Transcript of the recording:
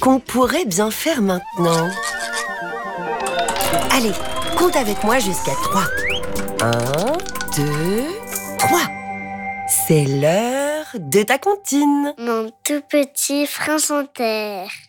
qu'on pourrait bien faire maintenant. Allez, compte avec moi jusqu'à 3. 1, 2, 3. C'est l'heure de ta comptine. Mon tout petit prince en terre.